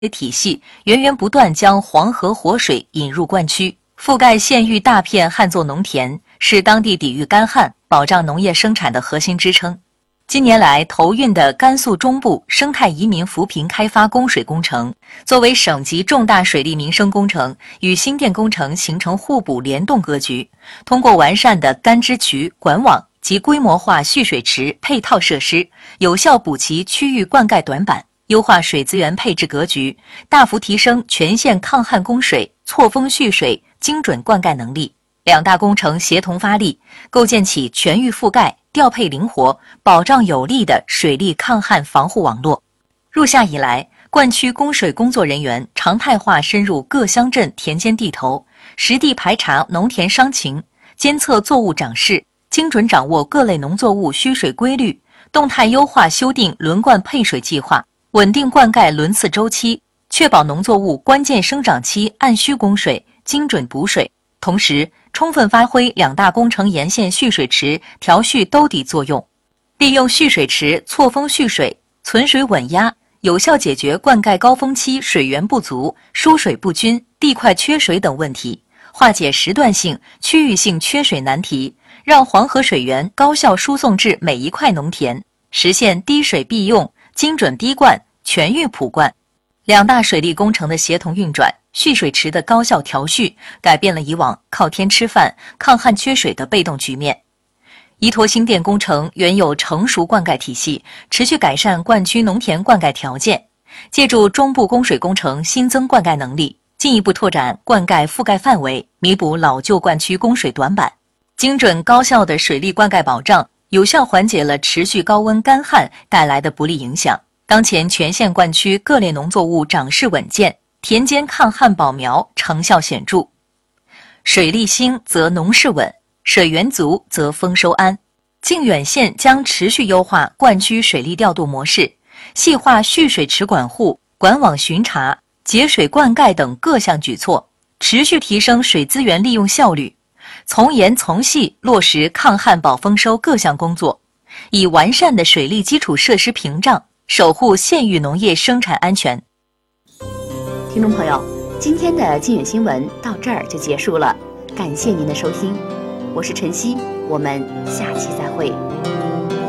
体系源源不断将黄河活水引入灌区，覆盖县域大片旱作农田，是当地抵御干旱、保障农业生产的核心支撑。近年来投运的甘肃中部生态移民扶贫开发供水工程，作为省级重大水利民生工程，与新电工程形成互补联动格局。通过完善的干支渠、管网及规模化蓄水池配套设施，有效补齐区域灌溉短板，优化水资源配置格局，大幅提升全县抗旱供水、错峰蓄水、精准灌溉能力。两大工程协同发力，构建起全域覆盖、调配灵活、保障有力的水利抗旱防护网络。入夏以来，灌区供水工作人员常态化深入各乡镇田间地头，实地排查农田伤情，监测作物长势，精准掌握各类农作物需水规律，动态优化修订轮灌配水计划，稳定灌溉轮次周期，确保农作物关键生长期按需供水、精准补水。同时，充分发挥两大工程沿线蓄水池调蓄兜底作用，利用蓄水池错峰蓄水、存水稳压，有效解决灌溉高峰期水源不足、输水不均、地块缺水等问题，化解时段性、区域性缺水难题，让黄河水源高效输送至每一块农田，实现低水必用、精准滴灌、全域普灌。两大水利工程的协同运转，蓄水池的高效调蓄，改变了以往靠天吃饭、抗旱缺水的被动局面。依托新电工程原有成熟灌溉体系，持续改善灌区农田灌溉条件，借助中部供水工程新增灌溉能力，进一步拓展灌溉覆盖范围，弥补老旧灌区供水短板。精准高效的水利灌溉保障，有效缓解了持续高温干旱带来的不利影响。当前全县灌区各类农作物长势稳健，田间抗旱保苗成效显著。水利兴则农事稳，水源足则丰收安。靖远县将持续优化灌区水利调度模式，细化蓄水池管护、管网巡查、节水灌溉等各项举措，持续提升水资源利用效率，从严从细落实抗旱保丰收各项工作，以完善的水利基础设施屏障守护县域农业生产安全。 听众朋友，今天的靖远新闻到这儿就结束了，感谢您的收听，我是晨曦，我们下期再会。